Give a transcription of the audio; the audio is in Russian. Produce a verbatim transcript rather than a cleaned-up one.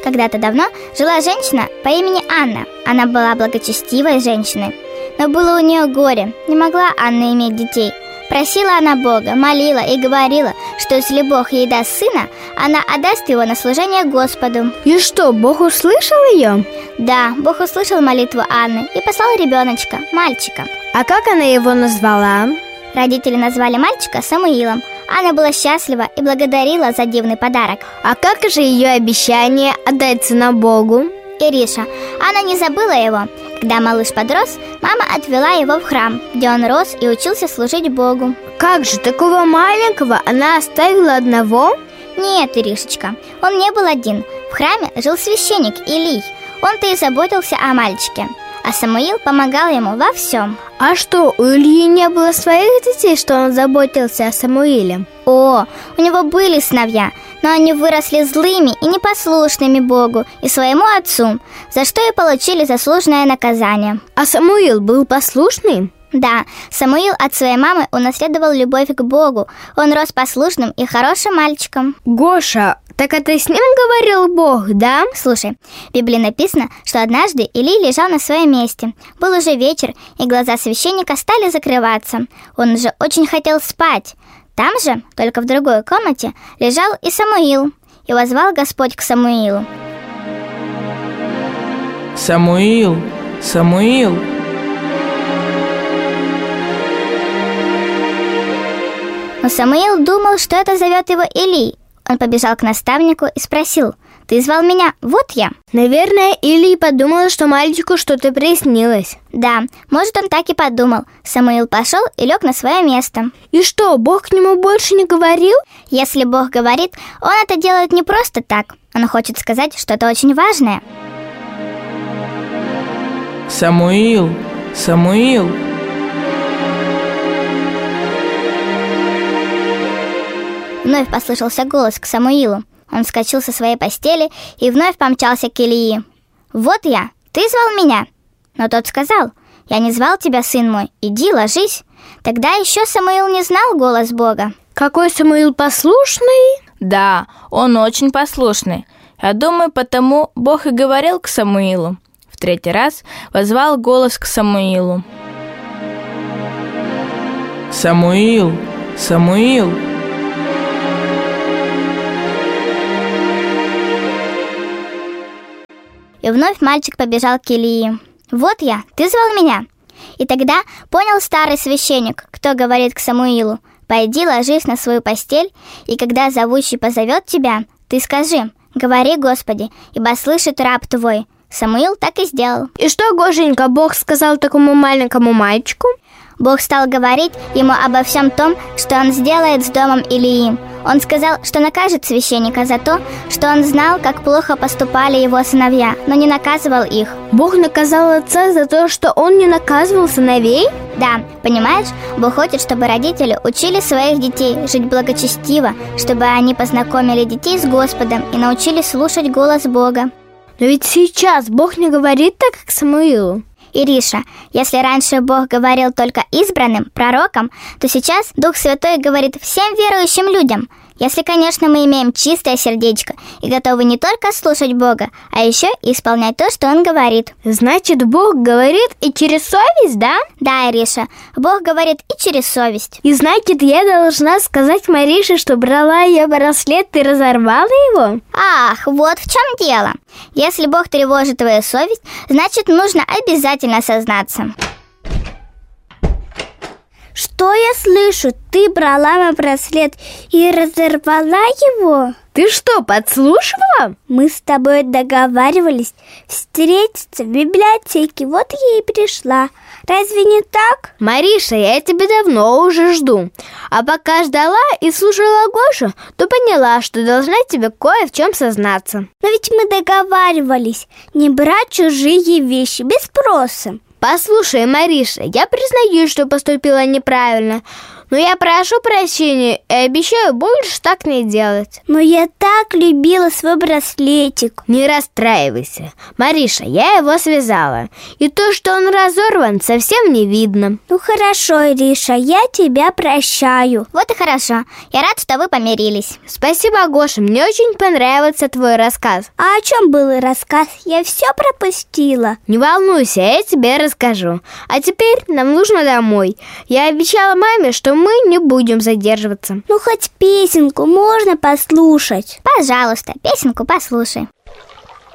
Когда-то давно жила женщина по имени Анна. Она была благочестивой женщиной, но было у нее горе. Не могла Анна иметь детей. Просила она Бога, молила и говорила, что если Бог ей даст сына, она отдаст его на служение Господу. И что, Бог услышал ее? Да, Бог услышал молитву Анны и послал ребеночка, мальчика. А как она его назвала? Родители назвали мальчика Самуилом. Анна была счастлива и благодарила за дивный подарок. А как же ее обещание отдать сына Богу? Ириша, Анна не забыла его. Когда малыш подрос, мама отвела его в храм, где он рос и учился служить Богу. Как же, такого маленького она оставила одного? Нет, Иришечка, он не был один. В храме жил священник Илий. Он-то и заботился о мальчике, а Самуил помогал ему во всем. А что, у Ильи не было своих детей, что он заботился о Самуиле? О, у него были сыновья, но они выросли злыми и непослушными Богу и своему отцу, за что и получили заслуженное наказание. А Самуил был послушный? Да, Самуил от своей мамы унаследовал любовь к Богу. Он рос послушным и хорошим мальчиком. Гоша, так это с ним говорил Бог, да? Слушай, в Библии написано, что однажды Илий лежал на своем месте. Был уже вечер, и глаза священника стали закрываться. Он уже очень хотел спать. Там же, только в другой комнате, лежал и Самуил. И воззвал Господь к Самуилу. Самуил, Самуил. Но Самуил думал, что это зовет его Илий. Он побежал к наставнику и спросил: «Ты звал меня? Вот я». Наверное, Илий подумал, что мальчику что-то приснилось. Да, может, он так и подумал. Самуил пошел и лег на свое место. И что, Бог к нему больше не говорил? Если Бог говорит, он это делает не просто так. Он хочет сказать что-то очень важное. Самуил, Самуил. Вновь послышался голос к Самуилу. Он вскочил со своей постели и вновь помчался к Илии. «Вот я, ты звал меня?» Но тот сказал: «Я не звал тебя, сын мой, иди, ложись». Тогда еще Самуил не знал голос Бога. Какой Самуил послушный? Да, он очень послушный. Я думаю, потому Бог и говорил к Самуилу. В третий раз воззвал голос к Самуилу. Самуил, Самуил. И вновь мальчик побежал к Илии. «Вот я, ты звал меня?» И тогда понял старый священник, кто говорит к Самуилу: «Пойди, ложись на свою постель, и когда зовущий позовет тебя, ты скажи: говори, Господи, ибо слышит раб твой». Самуил так и сделал. И что, Гошенька, Бог сказал такому маленькому мальчику? Бог стал говорить ему обо всем том, что он сделает с домом Илии. Он сказал, что накажет священника за то, что он знал, как плохо поступали его сыновья, но не наказывал их. Бог наказал отца за то, что он не наказывал сыновей? Да, понимаешь, Бог хочет, чтобы родители учили своих детей жить благочестиво, чтобы они познакомили детей с Господом и научились слушать голос Бога. Но ведь сейчас Бог не говорит так, как Самуилу. Ириша, если раньше Бог говорил только избранным, пророкам, то сейчас Дух Святой говорит всем верующим людям. Если, конечно, мы имеем чистое сердечко и готовы не только слушать Бога, а еще и исполнять то, что Он говорит. Значит, Бог говорит и через совесть, да? Да, Ириша, Бог говорит и через совесть. И значит, я должна сказать Марише, что брала ее браслет и разорвала его? Ах, вот в чем дело. Если Бог тревожит твою совесть, значит, нужно обязательно сознаться. Что я слышу? Ты брала мой браслет и разорвала его? Ты что, подслушивала? Мы с тобой договаривались встретиться в библиотеке. Вот я и пришла. Разве не так? Мариша, я тебя давно уже жду. А пока ждала и слушала Гошу, то поняла, что должна тебе кое в чем сознаться. Но ведь мы договаривались не брать чужие вещи без спроса. Послушай, Мариша, я признаю, что поступила неправильно, Но я прошу прощения и обещаю больше так не делать. Но я так любила свой браслетик. Не расстраивайся. Мариша, я его связала. И то, что он разорван, совсем не видно. Ну хорошо, Ириша, я тебя прощаю. Вот и хорошо. Я рад, что вы помирились. Спасибо, Гоша, мне очень понравился твой рассказ. А о чем был рассказ? Я все пропустила. Не волнуйся, я тебе расскажу. А теперь нам нужно домой. Я обещала маме, что мы не будем задерживаться. Ну хоть песенку можно послушать? Пожалуйста, песенку послушай.